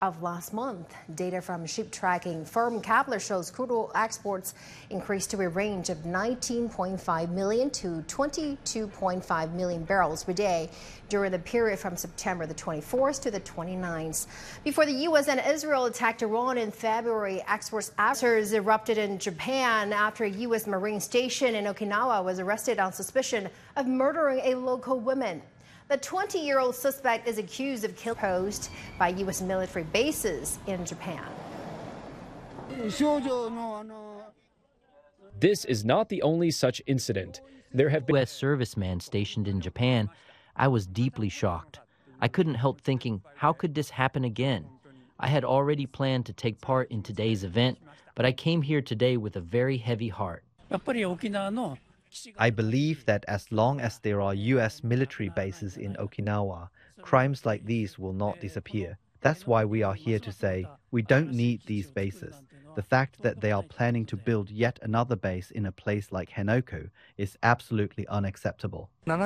of last month. Data from ship tracking firm Kepler shows crude oil exports increased to a range of 19.5 million to 22.5 million barrels per day during the period from September the 24th to the 29th. Before the U.S. and Israel attacked Iran in February, exports erupted in Japan after a U.S. Marine station in Okinawa was arrested on suspicion of murdering a local woman. The 20-year-old suspect is accused of killing posed by U.S. military bases in Japan. This is not the only such incident. There have been U.S. serviceman stationed in Japan. I was deeply shocked. I couldn't help thinking, how could this happen again? I had already planned to take part in today's event, but I came here today with a very heavy heart. I believe that as long as there are U.S. military bases in Okinawa, crimes like these will not disappear. That's why we are here to say we don't need these bases. The fact that they are planning to build yet another base in a place like Henoko is absolutely unacceptable.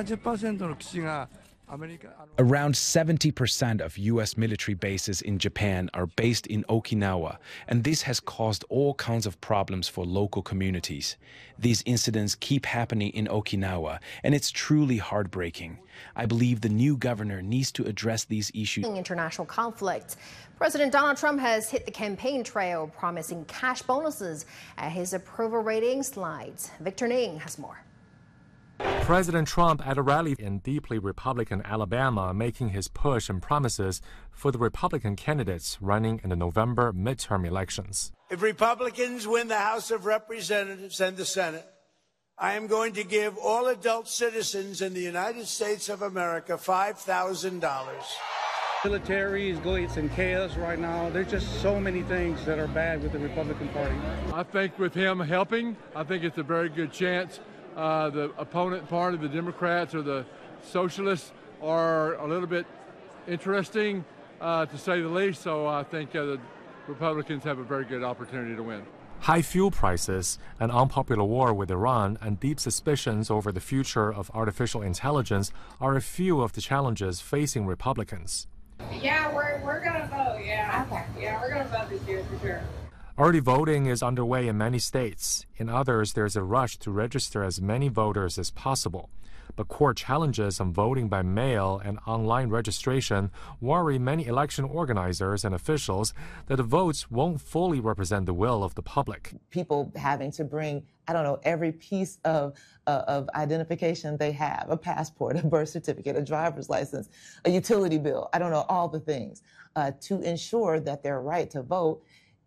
Around 70% of U.S. military bases in Japan are based in Okinawa, and this has caused all kinds of problems for local communities. These incidents keep happening in Okinawa, and it's truly heartbreaking. I believe the new governor needs to address these issues. International conflict. President Donald Trump has hit the campaign trail, promising cash bonuses as his approval rating slides. Victor Ning has more. President Trump at a rally in deeply Republican Alabama making his push and promises for the Republican candidates running in the November midterm elections. If Republicans win the House of Representatives and the Senate, I am going to give all adult citizens in the United States of America $5,000. Military is going in chaos right now. There's just so many things that are bad with the Republican Party. I think with him helping, I think it's a very good chance. The opponent party, the Democrats or the Socialists, are a little bit interesting, to say the least. So I think the Republicans have a very good opportunity to win. High fuel prices, an unpopular war with Iran, and deep suspicions over the future of artificial intelligence are a few of the challenges facing Republicans. Yeah, we're going to vote, yeah. Okay. Yeah, we're going to vote this year for sure. Early voting is underway in many states. In others, there's a rush to register as many voters as possible. But core challenges on voting by mail and online registration worry many election organizers and officials that the votes won't fully represent the will of the public. People having to bring, every piece of identification they have, a passport, a birth certificate, a driver's license, a utility bill, all the things, to ensure that their right to vote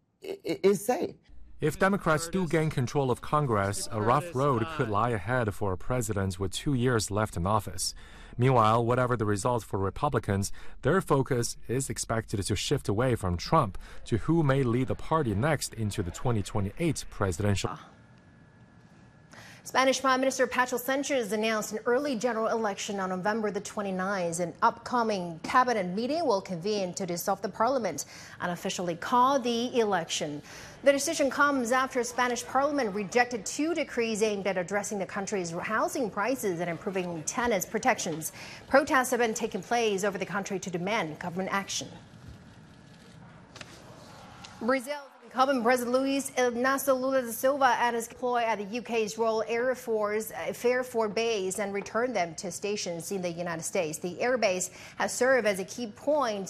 is safe. If Democrats do gain control of Congress, a rough road could lie ahead for a president with 2 years left in office. Meanwhile, whatever the result for Republicans, their focus is expected to shift away from Trump to who may lead the party next into the 2028 presidential. Spanish Prime Minister Pedro Sanchez announced an early general election on November the 29th. An upcoming cabinet meeting will convene to dissolve the parliament and officially call the election. The decision comes after Spanish parliament rejected 2 decrees aimed at addressing the country's housing prices and improving tenants' protections. Protests have been taking place over the country to demand government action. Brazil's incumbent President Luiz Inácio Lula da Silva and his deploy at the UK's Royal Air Force Fairford base and returned them to stations in the United States. The airbase has served as a key point